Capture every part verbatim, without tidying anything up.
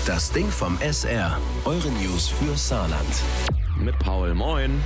Das Ding vom S R. Eure News für Saarland. Mit Paul, moin.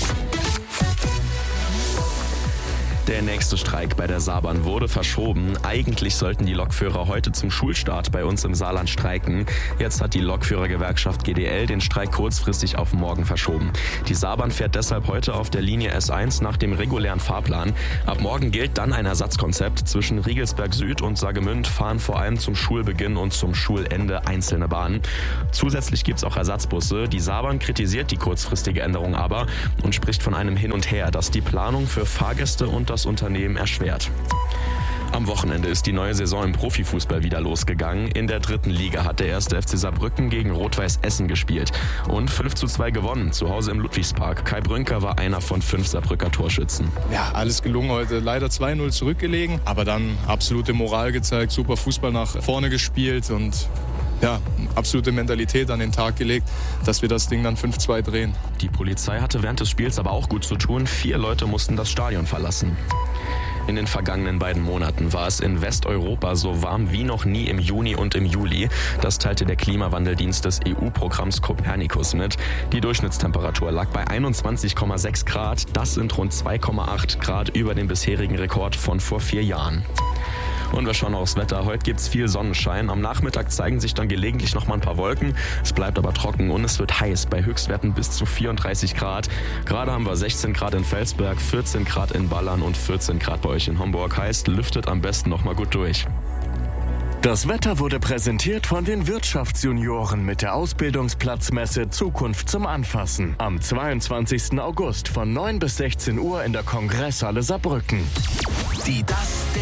Der nächste Streik bei der Saarbahn wurde verschoben. Eigentlich sollten die Lokführer heute zum Schulstart bei uns im Saarland streiken. Jetzt hat die Lokführergewerkschaft G D L den Streik kurzfristig auf morgen verschoben. Die Saarbahn fährt deshalb heute auf der Linie S eins nach dem regulären Fahrplan. Ab morgen gilt dann ein Ersatzkonzept. Zwischen Riegelsberg Süd und Saargemünd fahren vor allem zum Schulbeginn und zum Schulende einzelne Bahnen. Zusätzlich gibt es auch Ersatzbusse. Die Saarbahn kritisiert die kurzfristige Änderung aber und spricht von einem Hin und Her, das die Planung für Fahrgäste und das Unternehmen erschwert. Am Wochenende ist die neue Saison im Profifußball wieder losgegangen. In der dritten Liga hat der erste F C Saarbrücken gegen Rot-Weiß Essen gespielt und fünf zu zwei gewonnen, zu Hause im Ludwigspark. Kai Brünker war einer von fünf Saarbrücker Torschützen. Ja, alles gelungen heute. Leider zwei null zurückgelegen, aber dann absolute Moral gezeigt, super Fußball nach vorne gespielt und ja, absolute Mentalität an den Tag gelegt, dass wir das Ding dann fünf zwei drehen. Die Polizei hatte während des Spiels aber auch gut zu tun. Vier Leute mussten das Stadion verlassen. In den vergangenen beiden Monaten war es in Westeuropa so warm wie noch nie im Juni und im Juli. Das teilte der Klimawandeldienst des E U-Programms Copernicus mit. Die Durchschnittstemperatur lag bei einundzwanzig Komma sechs Grad. Das sind rund zwei Komma acht Grad über dem bisherigen Rekord von vor vier Jahren. Und wir schauen aufs Wetter. Heute gibt's viel Sonnenschein. Am Nachmittag zeigen sich dann gelegentlich noch mal ein paar Wolken. Es bleibt aber trocken und es wird heiß bei Höchstwerten bis zu vierunddreißig Grad. Gerade haben wir sechzehn Grad in Felsberg, vierzehn Grad in Ballern und vierzehn Grad bei euch in Homburg. Heißt, lüftet am besten noch mal gut durch. Das Wetter wurde präsentiert von den Wirtschaftsjunioren mit der Ausbildungsplatzmesse Zukunft zum Anfassen. Am zweiundzwanzigsten August von neun bis sechzehn Uhr in der Kongresshalle Saarbrücken. Die Das Ding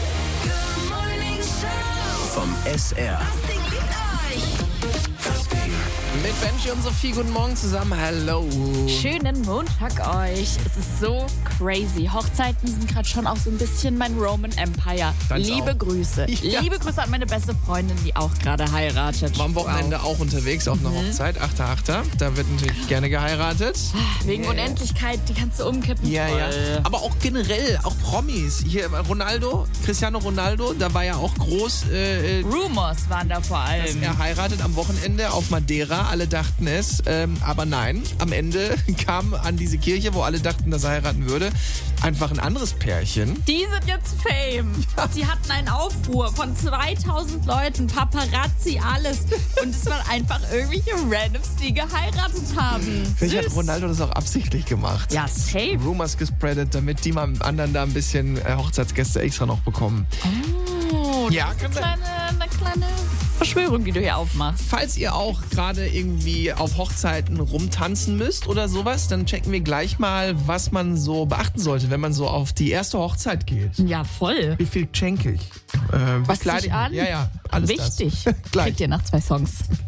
vom S R. Das Ding liebt euch. Das Ding. Mit Benji und Sophie, guten Morgen zusammen. Hallo. Schönen Montag euch. Es ist so crazy. Hochzeiten sind gerade schon auch so ein bisschen mein Roman Empire. Ganz Liebe auch. Grüße. Ja. Liebe Grüße an meine beste Freundin, die auch gerade heiratet. War am Wochenende auch unterwegs auf einer Mhm. Hochzeit, achter achter Da wird natürlich gerne geheiratet. Wegen Yeah. Unendlichkeit, die kannst du umkippen. Ja, ja. Toll. Aber auch generell, auch Promis. Hier Ronaldo, Cristiano Ronaldo, da war ja auch groß, äh, Rumors waren da vor dass allem. er heiratet am Wochenende auf Madeira. Alle dachten es, ähm, aber nein. Am Ende kam an diese Kirche, wo alle dachten, dass er heiraten würde, einfach ein anderes Pärchen. Die sind jetzt Fame. Die hatten einen Aufruhr von zweitausend Leuten, Paparazzi, alles. Und es waren einfach irgendwelche Randoms, die geheiratet haben. Vielleicht hat Süß. Ronaldo das auch absichtlich gemacht. Ja, safe. Rumors gespreadet, damit die mal anderen da ein bisschen äh, Hochzeitsgäste extra noch bekommen. Oh, Ja, das ist kann eine sein. kleine, eine kleine Verschwörung, die du hier aufmachst. Falls ihr auch gerade irgendwie auf Hochzeiten rumtanzen müsst oder sowas, dann checken wir gleich mal, was man so beachten sollte, wenn man so auf die erste Hochzeit geht. Ja, voll. Wie viel schenke ich? Äh, wie Was kleide zieh ich mich? an? Ja, ja, alles Wichtig. das. Gleich. Kriegt ihr nach zwei Songs.